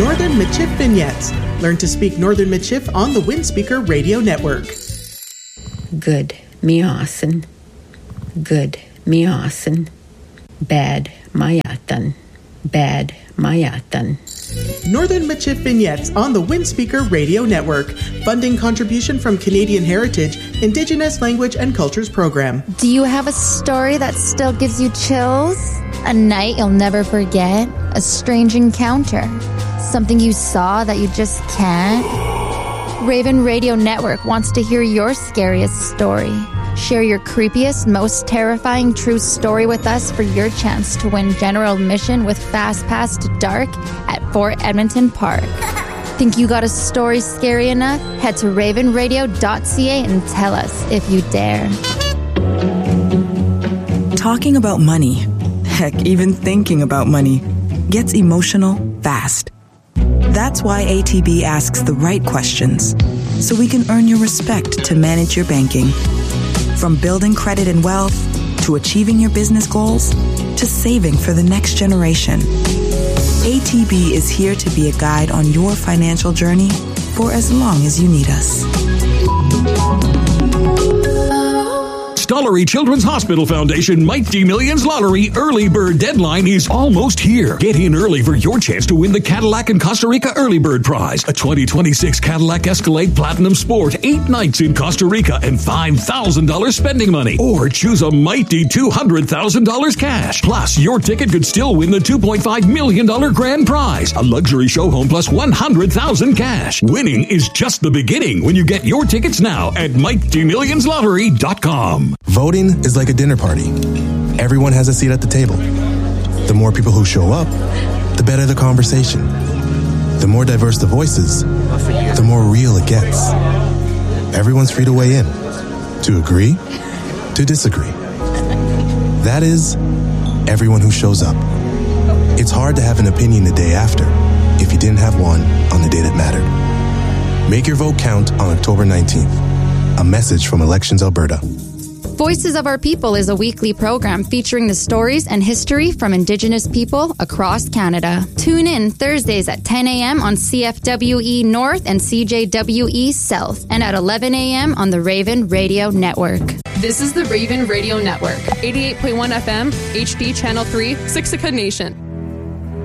Northern Michif Vignettes. Learn to speak Northern Michif on the Windspeaker Radio Network. Good miasan. Good miasan. Bad mayatan. Bad mayatan. Northern Michif Vignettes on the Windspeaker Radio Network. Funding contribution from Canadian Heritage, Indigenous Language and Cultures Program. Do you have a story that still gives you chills? A night you'll never forget? A strange encounter? Something you saw that you just can't? Raven Radio Network wants to hear your scariest story. Share your creepiest, most terrifying true story with us for your chance to win general admission with Fast Pass to Dark at Fort Edmonton Park. Think you got a story scary enough? Head to ravenradio.ca and tell us if you dare. Talking about money, heck, even thinking about money, gets emotional fast. That's why ATB asks the right questions, so we can earn your respect to manage your banking. From building credit and wealth, to achieving your business goals, to saving for the next generation. ATB is here to be a guide on your financial journey for as long as you need us. Stollery Children's Hospital Foundation Mighty Millions Lottery early bird deadline is almost here. Get in early for your chance to win the Cadillac and Costa Rica early bird prize, a 2026 Cadillac Escalade Platinum Sport, 8 nights in Costa Rica, and $5,000 spending money. Or choose a mighty $200,000 cash. Plus, your ticket could still win the $2.5 million grand prize, a luxury show home plus $100,000 cash. Winning is just the beginning when you get your tickets now at MightyMillionsLottery.com. Voting is like a dinner party. Everyone has a seat at the table. The more people who show up, the better the conversation. The more diverse the voices, the more real it gets. Everyone's free to weigh in, to agree, to disagree. That is, everyone who shows up. It's hard to have an opinion the day after if you didn't have one on the day that mattered. Make your vote count on October 19th. A message from Elections Alberta. Voices of Our People is a weekly program featuring the stories and history from Indigenous people across Canada. Tune in Thursdays at 10 a.m. on CFWE North and CJWE South, and at 11 a.m. on the Raven Radio Network. This is the Raven Radio Network, 88.1 FM, HD Channel 3, Siksika Nation.